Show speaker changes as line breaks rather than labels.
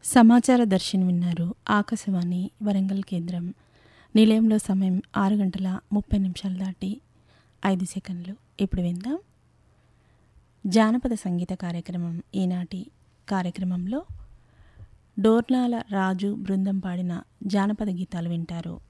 సమాచార దర్శిని విన్నారు. ఆకాశవాణి వరంగల్ కేంద్రం. నిలయంలో సమయం 6:30 దాటి 5 సెకండ్లు. ఇప్పుడు విందాం జానపద సంగీత కార్యక్రమం. ఈనాటి కార్యక్రమంలో డోర్నాల రాజు బృందం పాడిన జానపద గీతాలు వింటారు.